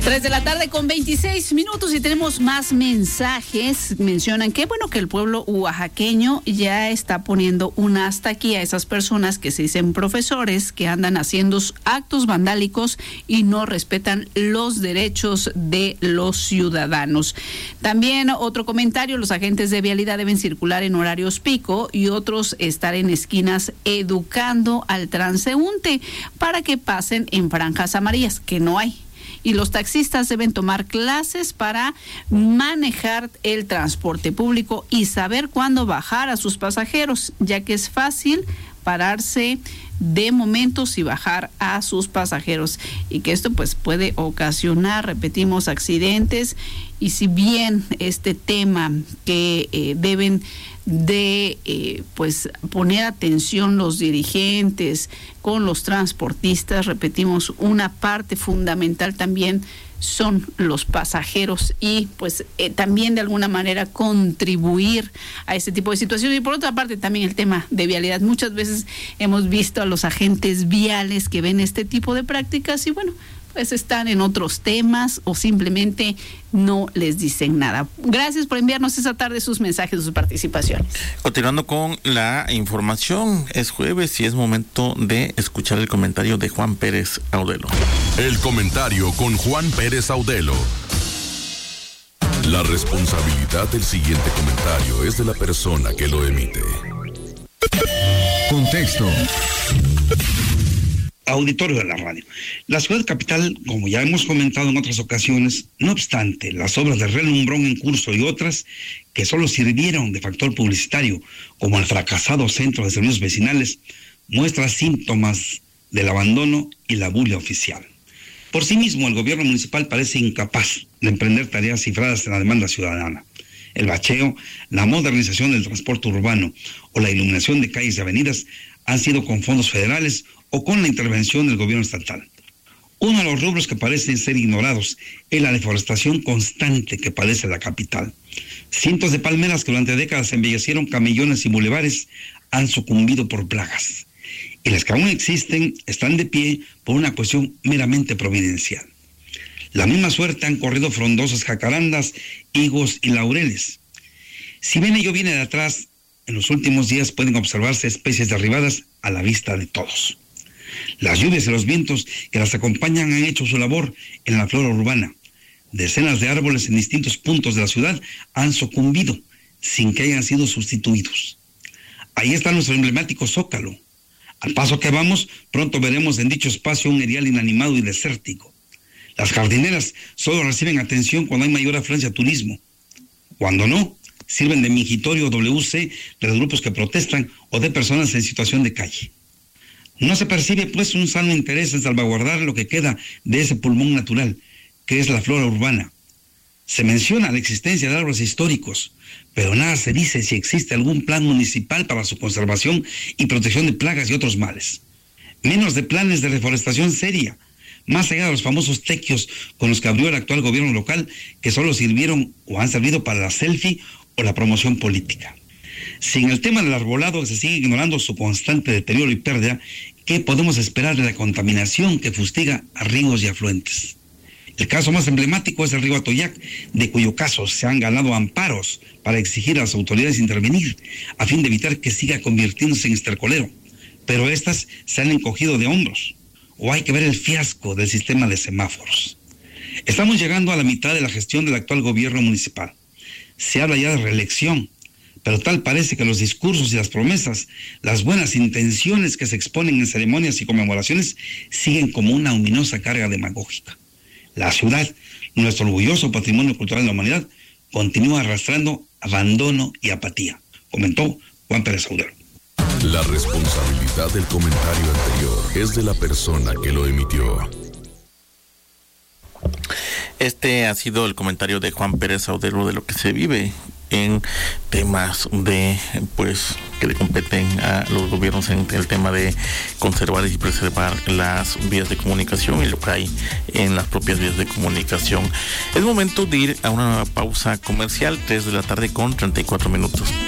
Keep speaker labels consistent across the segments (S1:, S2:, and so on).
S1: 3:26 y tenemos más mensajes. Mencionan que bueno que el pueblo oaxaqueño ya está poniendo un hasta aquí a esas personas que se dicen profesores que andan haciendo actos vandálicos y no respetan los derechos de los ciudadanos. También otro comentario: los agentes de vialidad deben circular en horarios pico y otros estar en esquinas educando al transeúnte para que pasen en franjas amarillas, que no hay. Y los taxistas deben tomar clases para manejar el transporte público y saber cuándo bajar a sus pasajeros, ya que es fácil pararse de momentos y bajar a sus pasajeros, y que esto pues puede ocasionar, repetimos, accidentes. Y si bien este tema que deben de pues poner atención los dirigentes con los transportistas, repetimos, una parte fundamental también son los pasajeros y pues también de alguna manera contribuir a este tipo de situaciones. Y por otra parte también el tema de vialidad. Muchas veces hemos visto a los agentes viales que ven este tipo de prácticas y bueno, pues están en otros temas o simplemente no les dicen nada. Gracias por enviarnos esta tarde sus mensajes, sus participaciones.
S2: Continuando con la información, es jueves y es momento de escuchar el comentario de Juan Pérez Audelo.
S3: El comentario con Juan Pérez Audelo. La responsabilidad del siguiente comentario es de la persona que lo emite.
S4: Contexto.
S5: Auditorio de la radio. La ciudad capital, como ya hemos comentado en otras ocasiones, no obstante las obras de relumbrón en curso y otras que solo sirvieron de factor publicitario, como el fracasado centro de servicios vecinales, muestra síntomas del abandono y la bulia oficial. Por sí mismo, el gobierno municipal parece incapaz de emprender tareas cifradas en la demanda ciudadana. El bacheo, la modernización del transporte urbano o la iluminación de calles y avenidas han sido con fondos federales o con la intervención del gobierno estatal. Uno de los rubros que parecen ser ignorados es la deforestación constante que padece la capital. Cientos de palmeras que durante décadas embellecieron camellones y bulevares han sucumbido por plagas. Y las que aún existen están de pie por una cuestión meramente providencial. La misma suerte han corrido frondosas jacarandas, higos y laureles. Si bien ello viene de atrás, en los últimos días pueden observarse especies derribadas a la vista de todos. Las lluvias y los vientos que las acompañan han hecho su labor en la flora urbana. Decenas de árboles en distintos puntos de la ciudad han sucumbido sin que hayan sido sustituidos. Ahí está nuestro emblemático Zócalo. Al paso que vamos, pronto veremos en dicho espacio un erial inanimado y desértico. Las jardineras solo reciben atención cuando hay mayor afluencia a turismo. Cuando no, sirven de mingitorio WC de los grupos que protestan o de personas en situación de calle. No se percibe pues un sano interés en salvaguardar lo que queda de ese pulmón natural, que es la flora urbana. Se menciona la existencia de árboles históricos, pero nada se dice si existe algún plan municipal para su conservación y protección de plagas y otros males. Menos de planes de reforestación seria, más allá de los famosos tequios con los que abrió el actual gobierno local, que solo sirvieron o han servido para la selfie o la promoción política. Si en el tema del arbolado se sigue ignorando su constante deterioro y pérdida, ¿qué podemos esperar de la contaminación que fustiga a ríos y afluentes? El caso más emblemático es el río Atoyac, de cuyo caso se han ganado amparos para exigir a las autoridades intervenir, a fin de evitar que siga convirtiéndose en estercolero. Pero estas se han encogido de hombros. O hay que ver el fiasco del sistema de semáforos. Estamos llegando a la mitad de la gestión del actual gobierno municipal. Se habla ya de reelección, pero tal parece que los discursos y las promesas, las buenas intenciones que se exponen en ceremonias y conmemoraciones, siguen como una ominosa carga demagógica. La ciudad, nuestro orgulloso patrimonio cultural de la humanidad, continúa arrastrando abandono y apatía, comentó Juan Pérez Audelo.
S3: La responsabilidad del comentario anterior es de la persona que lo emitió.
S2: Este ha sido el comentario de Juan Pérez Audelo de lo que se vive en temas de, pues, que le competen a los gobiernos en el tema de conservar y preservar las vías de comunicación y lo que hay en las propias vías de comunicación. Es momento de ir a una pausa comercial, 3:34 p.m.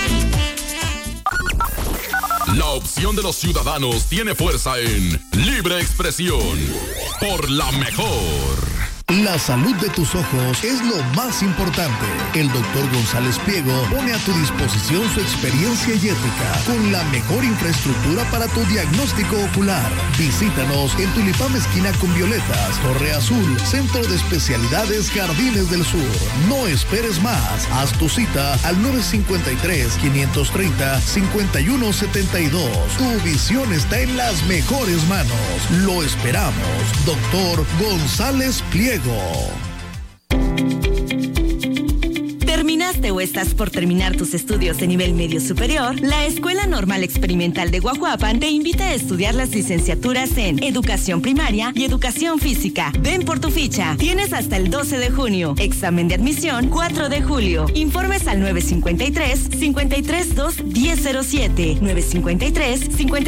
S3: La opción de los ciudadanos tiene fuerza en Libre Expresión por la mejor.
S4: La La salud de tus ojos es lo más importante. El doctor González Pliego pone a tu disposición su experiencia y ética con la mejor infraestructura para tu diagnóstico ocular. Visítanos en Tulipán esquina con Violetas, Torre Azul, Centro de Especialidades Jardines del Sur. No esperes más. Haz tu cita al 953-530-5172. Tu visión está en las mejores manos. Lo esperamos. Doctor González Pliego.
S6: ¿Terminaste o estás por terminar tus estudios de nivel medio superior? La Escuela Normal Experimental de Guajuapan te invita a estudiar las licenciaturas en Educación Primaria y Educación Física. Ven por tu ficha. Tienes hasta el 12 de junio. Examen de admisión 4 de julio. Informes al 953-532-1007. 953-53